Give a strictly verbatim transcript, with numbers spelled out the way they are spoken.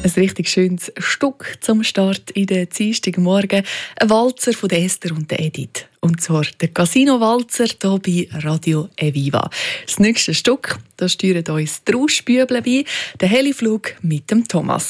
Ein richtig schönes Stück zum Start in den Dienstagmorgen. Ein Walzer von Esther und Edith. Und zwar der Casino-Walzer hier bei Radio Eviva. Das nächste Stück, da steuert uns die Rauschbüble bei, der Heliflug mit dem Thomas.